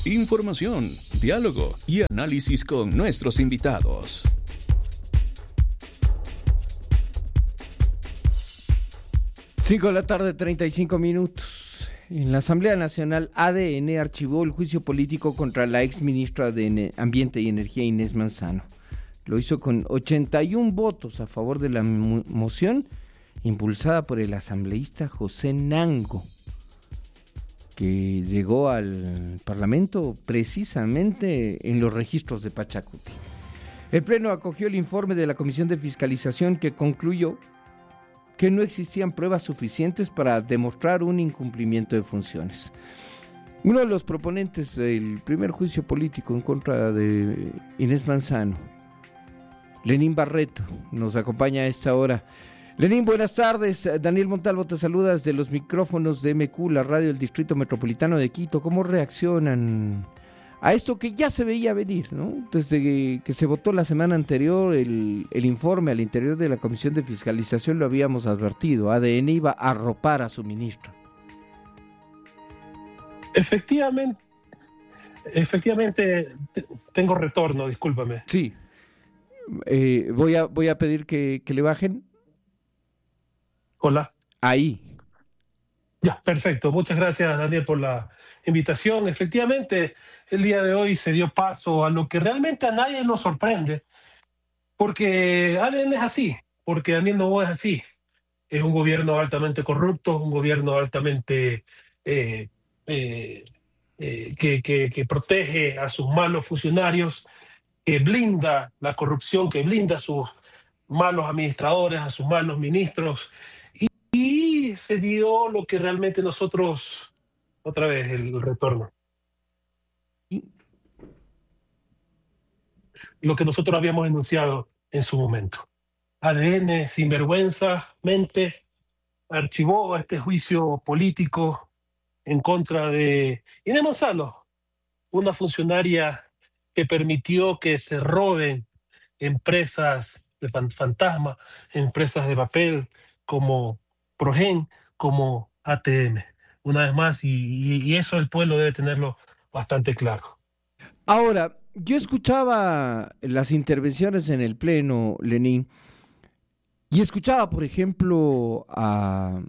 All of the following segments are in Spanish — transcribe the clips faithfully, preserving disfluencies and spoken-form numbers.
información, diálogo y análisis con nuestros invitados. Cinco de la tarde, treinta y cinco minutos. En la Asamblea Nacional, A D N archivó el juicio político contra la ex ministra de Ambiente y Energía, Inés Manzano. Lo hizo con ochenta y uno votos a favor de la mo- moción impulsada por el asambleísta José Nango, que llegó al Parlamento precisamente en los registros de Pachacuti. El Pleno acogió el informe de la Comisión de Fiscalización, que concluyó que no existían pruebas suficientes para demostrar un incumplimiento de funciones. Uno de los proponentes del primer juicio político en contra de Inés Manzano, Lenín Barreto, nos acompaña a esta hora. Lenín, buenas tardes. Daniel Montalvo te saluda desde los micrófonos de M Q, la radio del Distrito Metropolitano de Quito. ¿Cómo reaccionan a esto que ya se veía venir, ¿no? Desde que, que se votó la semana anterior el, el informe al interior de la Comisión de Fiscalización, lo habíamos advertido. A D N iba a arropar a su ministro. Efectivamente, efectivamente t- tengo retorno, discúlpame. Sí. Eh, voy a voy a pedir que, que le bajen. Hola. Ahí. Ya, perfecto. Muchas gracias, Daniel, por la invitación. Efectivamente, el día de hoy se dio paso a lo que realmente a nadie nos sorprende, porque A D N es así, porque Daniel Noboa es así. Es un gobierno altamente corrupto, un gobierno altamente eh, eh, eh, que, que, que protege a sus malos funcionarios, que blinda la corrupción, que blinda a sus malos administradores, a sus malos ministros. Y se dio lo que realmente nosotros, otra vez el retorno, lo que nosotros habíamos enunciado en su momento. A D N, sinvergüenzamente, archivó este juicio político en contra de Inés Manzano, una funcionaria que permitió que se roben empresas de fantasma, empresas de papel como Progen, como A T M, una vez más, y, y, y eso el pueblo debe tenerlo bastante claro. Ahora, yo escuchaba las intervenciones en el Pleno, Lenín, y escuchaba, por ejemplo, a,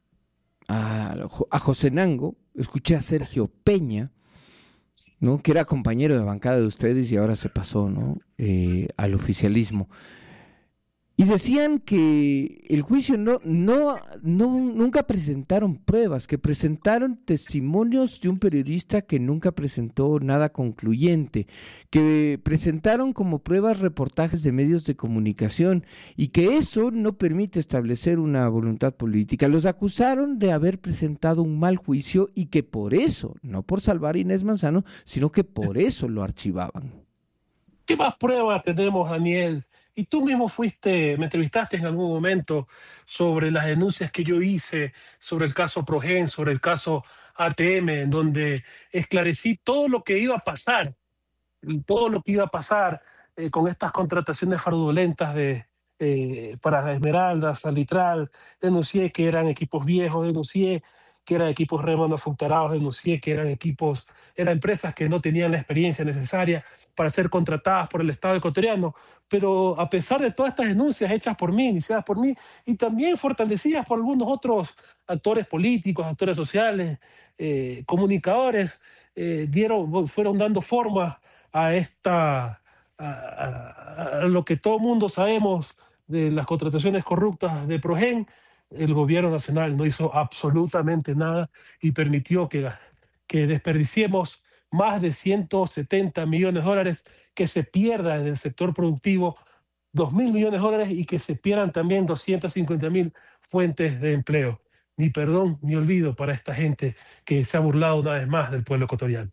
a, a José Nango, escuché a Sergio Peña, ¿no?, que era compañero de bancada de ustedes y ahora se pasó, ¿no?, eh, al oficialismo. Y decían que el juicio no, no, no, nunca presentaron pruebas, que presentaron testimonios de un periodista que nunca presentó nada concluyente, que presentaron como pruebas reportajes de medios de comunicación y que eso no permite establecer una voluntad política. Los acusaron de haber presentado un mal juicio y que por eso, no por salvar a Inés Manzano, sino que por eso lo archivaban. ¿Qué más pruebas tenemos, Daniel? Y tú mismo fuiste, me entrevistaste en algún momento sobre las denuncias que yo hice sobre el caso Progen, sobre el caso A T M, en donde esclarecí todo lo que iba a pasar, todo lo que iba a pasar eh, con estas contrataciones fraudulentas de, eh, para Esmeralda, Salitral. Denuncié que eran equipos viejos, denuncié que eran equipos remanufacturados, denuncié que eran equipos, eran empresas que no tenían la experiencia necesaria para ser contratadas por el Estado ecuatoriano. Pero a pesar de todas estas denuncias hechas por mí, iniciadas por mí, y también fortalecidas por algunos otros actores políticos, actores sociales, eh, comunicadores, eh, dieron, fueron dando forma a esta, a, a, a lo que todo el mundo sabemos de las contrataciones corruptas de Progen. El gobierno nacional no hizo absolutamente nada y permitió que, que desperdiciemos más de ciento setenta millones de dólares, que se pierda en el sector productivo dos mil millones de dólares y que se pierdan también doscientas cincuenta mil fuentes de empleo. Ni perdón ni olvido para esta gente que se ha burlado una vez más del pueblo ecuatoriano.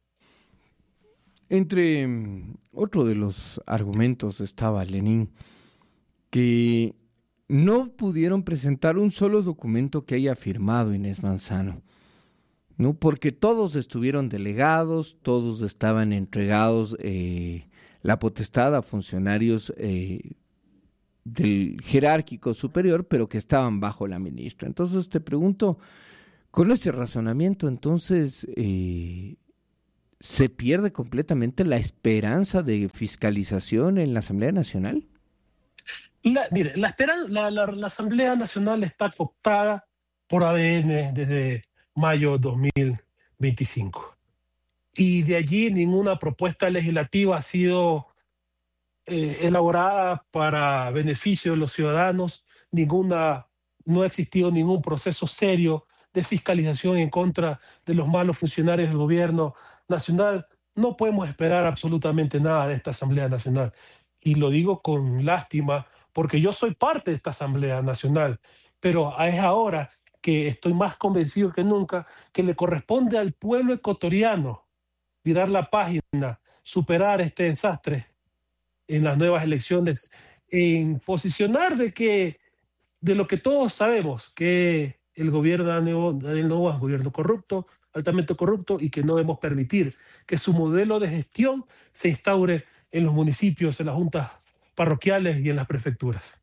Entre otro de los argumentos estaba, Lenín, que no pudieron presentar un solo documento que haya firmado Inés Manzano, ¿no? Porque todos estuvieron delegados, todos estaban entregados eh, la potestad a funcionarios eh, del jerárquico superior, pero que estaban bajo la ministra. Entonces te pregunto, con ese razonamiento, entonces, eh, ¿se pierde completamente la esperanza de fiscalización en la Asamblea Nacional? La, mire, la, esperan- la, la, la Asamblea Nacional está cooptada por A D N desde mayo de dos mil veinticinco. Y de allí ninguna propuesta legislativa ha sido eh, elaborada para beneficio de los ciudadanos, ninguna, no ha existido ningún proceso serio de fiscalización en contra de los malos funcionarios del gobierno nacional. No podemos esperar absolutamente nada de esta Asamblea Nacional. Y lo digo con lástima, porque yo soy parte de esta Asamblea Nacional, pero es ahora que estoy más convencido que nunca que le corresponde al pueblo ecuatoriano virar la página, superar este desastre en las nuevas elecciones, en posicionar de que de lo que todos sabemos, que el gobierno de Daniel Noboa es un gobierno corrupto, altamente corrupto, y que no debemos permitir que su modelo de gestión se instaure en los municipios, en las juntas parroquiales y en las prefecturas.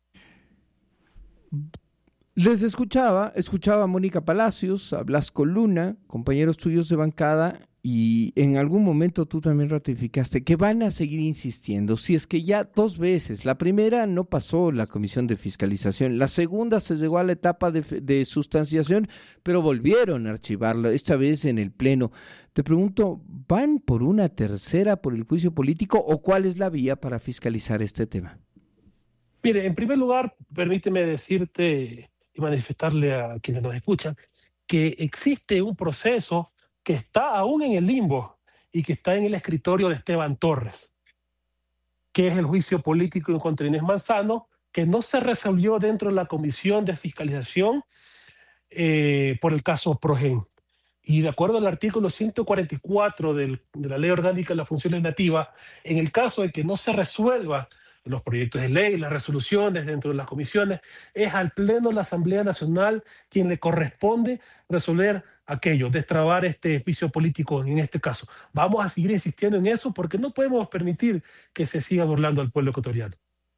Les escuchaba, escuchaba a Mónica Palacios, a Blasco Luna, compañeros tuyos de bancada, y en algún momento tú también ratificaste que van a seguir insistiendo. Si es que ya dos veces, la primera no pasó la comisión de fiscalización, la segunda se llegó a la etapa de, de sustanciación, pero volvieron a archivarlo, esta vez en el Pleno. Te pregunto, ¿van por una tercera, por el juicio político, o cuál es la vía para fiscalizar este tema? Mire, en primer lugar, permíteme decirte y manifestarle a quienes nos escuchan que existe un proceso que está aún en el limbo y que está en el escritorio de Esteban Torres, que es el juicio político contra Inés Manzano, que no se resolvió dentro de la Comisión de Fiscalización eh, por el caso Progen. Y de acuerdo al artículo ciento cuarenta y cuatro del, de la Ley Orgánica de la Función Legislativa, en el caso de que no se resuelva los proyectos de ley, las resoluciones dentro de las comisiones, es al Pleno de la Asamblea Nacional quien le corresponde resolver aquello, destrabar este juicio político en este caso. Vamos a seguir insistiendo en eso porque no podemos permitir que se siga burlando al pueblo ecuatoriano.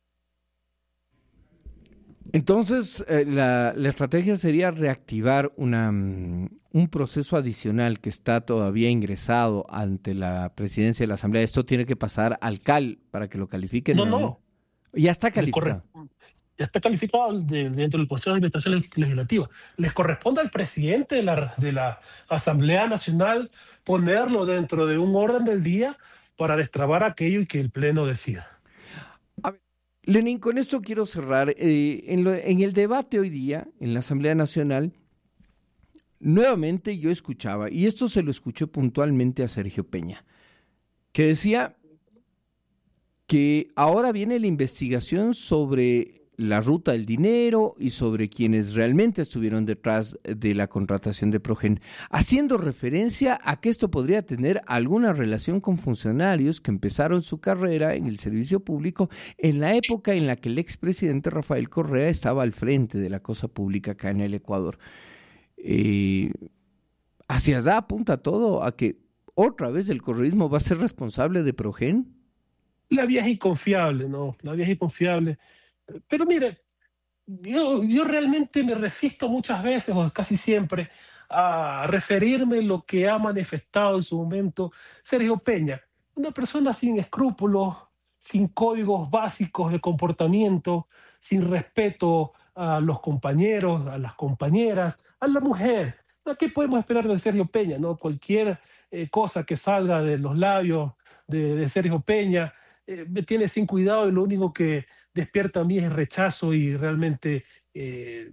Entonces, eh, la, la estrategia sería reactivar una, um, un proceso adicional que está todavía ingresado ante la presidencia de la Asamblea. Esto tiene que pasar al C A L para que lo califiquen. No, no. Ya está calificado. Ya está calificado de, dentro del Consejo de Administración Legislativa. Les corresponde al presidente de la, de la Asamblea Nacional ponerlo dentro de un orden del día para destrabar aquello y que el Pleno decida. Lenin, con esto quiero cerrar. Eh, en, lo, en el debate hoy día, en la Asamblea Nacional, nuevamente yo escuchaba, y esto se lo escuché puntualmente a Sergio Peña, que decía que ahora viene la investigación sobre la ruta del dinero y sobre quienes realmente estuvieron detrás de la contratación de Progen, haciendo referencia a que esto podría tener alguna relación con funcionarios que empezaron su carrera en el servicio público en la época en la que el expresidente Rafael Correa estaba al frente de la cosa pública acá en el Ecuador. Eh, hacia allá apunta todo a que otra vez el correísmo va a ser responsable de Progen. La vieja y confiable, ¿no? La vieja y confiable. Pero mire, yo, yo realmente me resisto muchas veces, o casi siempre, a referirme a lo que ha manifestado en su momento Sergio Peña. Una persona sin escrúpulos, sin códigos básicos de comportamiento, sin respeto a los compañeros, a las compañeras, a la mujer. ¿Qué podemos esperar de Sergio Peña? ¿No? Cualquier eh, cosa que salga de los labios de, de Sergio Peña eh, me tiene sin cuidado, y lo único que despierta a mí es rechazo y realmente eh,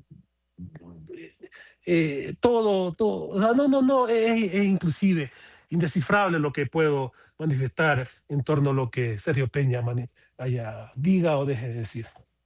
eh, todo, todo, o sea, no, no, no, es, es inclusive indescifrable lo que puedo manifestar en torno a lo que Sergio Peña mani- haya, diga o deje de decir.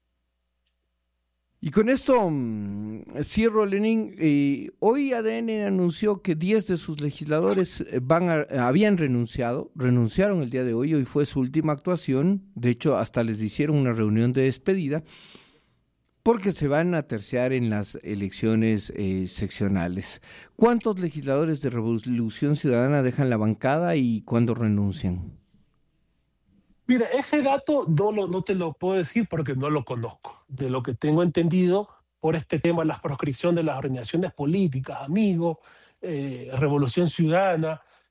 Y con esto mmm, cierro, Lenin. Eh, hoy A D N anunció que diez de sus legisladores van a, habían renunciado, renunciaron el día de hoy, hoy fue su última actuación, de hecho hasta les hicieron una reunión de despedida, porque se van a terciar en las elecciones eh, seccionales. ¿Cuántos legisladores de Revolución Ciudadana dejan la bancada y cuándo renuncian? Mira, ese dato no, lo, no te lo puedo decir porque no lo conozco. De lo que tengo entendido por este tema, la proscripción de las organizaciones políticas, Amigos, eh, Revolución Ciudadana,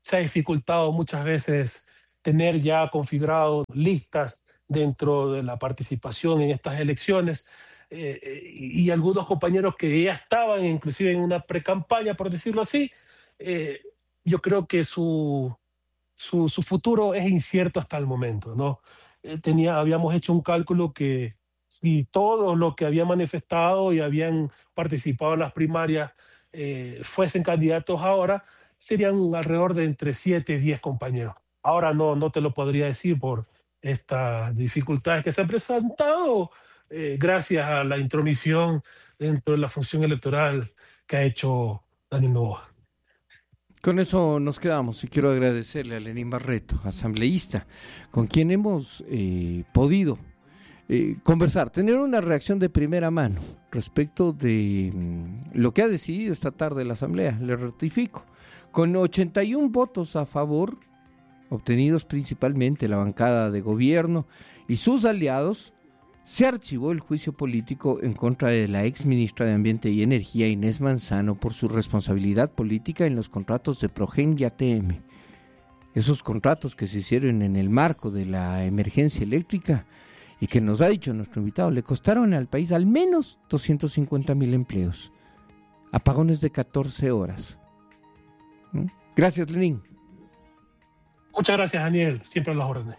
se ha dificultado muchas veces tener ya configurado listas dentro de la participación en estas elecciones. Eh, y algunos compañeros que ya estaban inclusive en una precampaña, por decirlo así, eh, yo creo que su, su, su futuro es incierto hasta el momento, ¿no? Eh, tenía, habíamos hecho un cálculo que si todos los que habían manifestado y habían participado en las primarias eh, fuesen candidatos ahora, serían alrededor de entre siete y diez compañeros. Ahora no, no te lo podría decir por estas dificultades que se han presentado eh, gracias a la intromisión dentro de la función electoral que ha hecho Daniel Noboa. Con eso nos quedamos y quiero agradecerle a Lenín Barreto, asambleísta, con quien hemos eh, podido eh, conversar, tener una reacción de primera mano respecto de mm, lo que ha decidido esta tarde la Asamblea. Le ratifico, con ochenta y uno votos a favor, obtenidos principalmente la bancada de gobierno y sus aliados, se archivó el juicio político en contra de la ex ministra de Ambiente y Energía, Inés Manzano, por su responsabilidad política en los contratos de Progen y A T M. Esos contratos que se hicieron en el marco de la emergencia eléctrica y que nos ha dicho nuestro invitado, le costaron al país al menos doscientos cincuenta mil empleos, apagones de catorce horas. ¿Mm? Gracias, Lenín. Muchas gracias, Daniel. Siempre a las órdenes.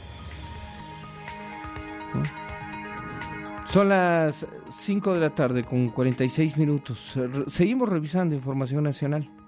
Son las cinco de la tarde con cuarenta y seis minutos. Seguimos revisando información nacional.